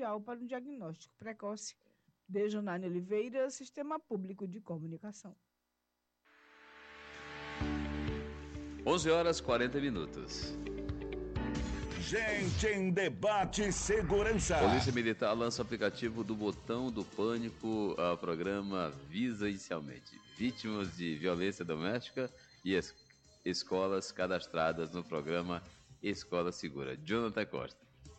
essencial para um diagnóstico precoce. Dejanane Oliveira, Sistema Público de Comunicação. 11h40. Gente em Debate Segurança. Polícia Militar lança o aplicativo do Botão do Pânico ao programa Visa inicialmente vítimas de violência doméstica e escolas cadastradas no programa Escola Segura. Jonathan Costa.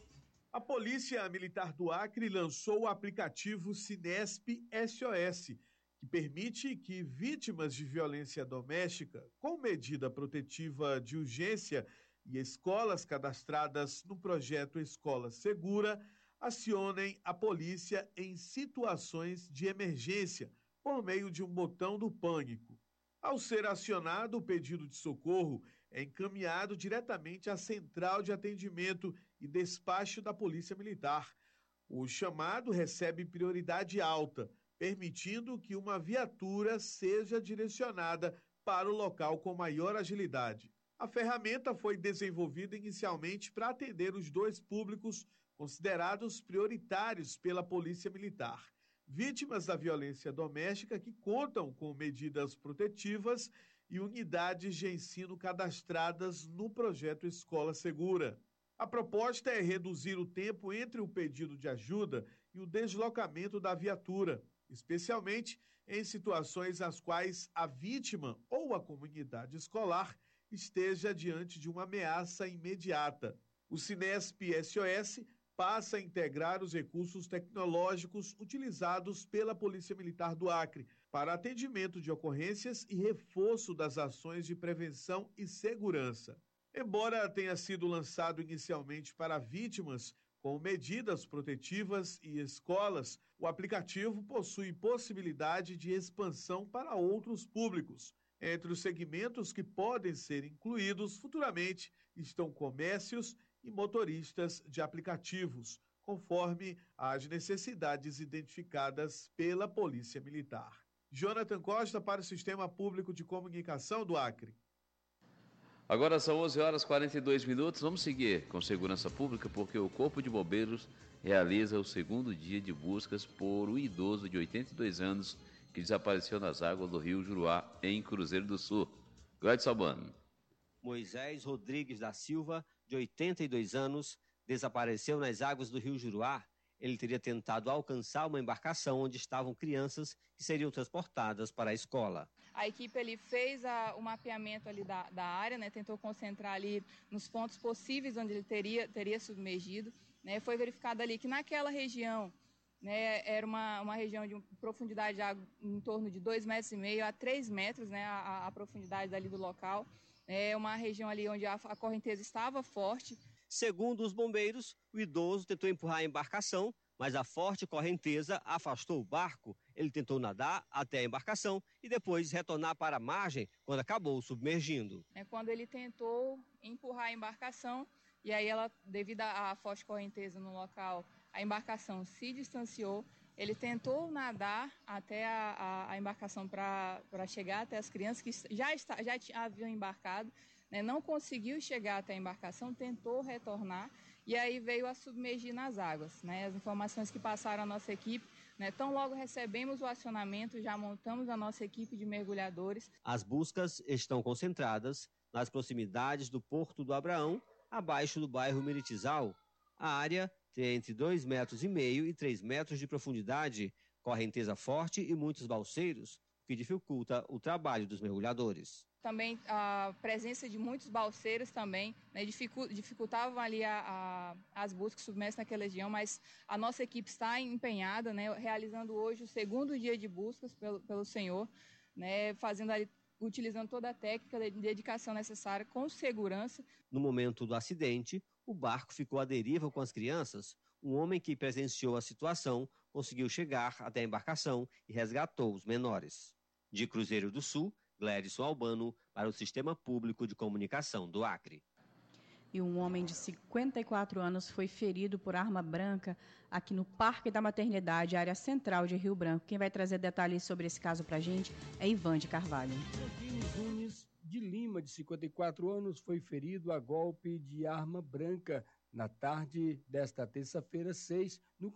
A Polícia Militar do Acre lançou o aplicativo Sinesp SOS, que permite que vítimas de violência doméstica, com medida protetiva de urgência e escolas cadastradas no projeto Escola Segura, acionem a polícia em situações de emergência por meio de um botão do pânico. Ao ser acionado, o pedido de socorro é encaminhado diretamente à Central de Atendimento e Despacho da Polícia Militar. O chamado recebe prioridade alta, permitindo que uma viatura seja direcionada para o local com maior agilidade. A ferramenta foi desenvolvida inicialmente para atender os dois públicos considerados prioritários pela Polícia Militar: vítimas da violência doméstica que contam com medidas protetivas e unidades de ensino cadastradas no projeto Escola Segura. A proposta é reduzir o tempo entre o pedido de ajuda e o deslocamento da viatura, especialmente em situações às quais a vítima ou a comunidade escolar esteja diante de uma ameaça imediata. O Sinesp SOS passa a integrar os recursos tecnológicos utilizados pela Polícia Militar do Acre para atendimento de ocorrências e reforço das ações de prevenção e segurança. Embora tenha sido lançado inicialmente para vítimas com medidas protetivas e escolas, o aplicativo possui possibilidade de expansão para outros públicos. Entre os segmentos que podem ser incluídos futuramente estão comércios e motoristas de aplicativos, conforme as necessidades identificadas pela Polícia Militar. Jonathan Costa para o Sistema Público de Comunicação do Acre. Agora são 11h42. Vamos seguir com segurança pública porque o Corpo de Bombeiros realiza o segundo dia de buscas por um idoso de 82 anos que desapareceu nas águas do rio Juruá, em Cruzeiro do Sul. Gladys Albano. Moisés Rodrigues da Silva, de 82 anos, desapareceu nas águas do rio Juruá. Ele teria tentado alcançar uma embarcação onde estavam crianças que seriam transportadas para a escola. A equipe ali fez o mapeamento ali da área, né, tentou concentrar ali nos pontos possíveis onde ele teria submergido. Né, foi verificado ali que naquela região, né, era uma região de profundidade de água em torno de 2,5 metros a 3 metros, né, a profundidade dali do local. É uma região ali onde a correnteza estava forte. Segundo os bombeiros, o idoso tentou empurrar a embarcação, mas a forte correnteza afastou o barco. Ele tentou nadar até a embarcação e depois retornar para a margem quando acabou submergindo. Quando ele tentou empurrar a embarcação, e aí ela, devido à forte correnteza no local, a embarcação se distanciou. Ele tentou nadar até a embarcação para chegar até as crianças que já haviam embarcado. Né, não conseguiu chegar até a embarcação, tentou retornar e aí veio a submergir nas águas. Né, as informações que passaram à nossa equipe, né, tão logo recebemos o acionamento, já montamos a nossa equipe de mergulhadores. As buscas estão concentradas nas proximidades do Porto do Abraão, abaixo do bairro Miritizal. A área tem entre 2,5 metros e 3 metros de profundidade, correnteza forte e muitos balseiros, o que dificulta o trabalho dos mergulhadores. Também a presença de muitos balseiros também, né, dificultavam ali as buscas submersas naquela região, mas a nossa equipe está empenhada, né, realizando hoje o segundo dia de buscas pelo senhor, né, utilizando toda a técnica de dedicação necessária com segurança. No momento do acidente, o barco ficou à deriva com as crianças. Um homem que presenciou a situação conseguiu chegar até a embarcação e resgatou os menores. De Cruzeiro do Sul, Gladys Albano, para o Sistema Público de Comunicação do Acre. E um homem de 54 anos foi ferido por arma branca aqui no Parque da Maternidade, área central de Rio Branco. Quem vai trazer detalhes sobre esse caso para a gente é Ivan de Carvalho. Nunes de Lima, de 54 anos, foi ferido a golpe de arma branca na tarde desta terça-feira 6, no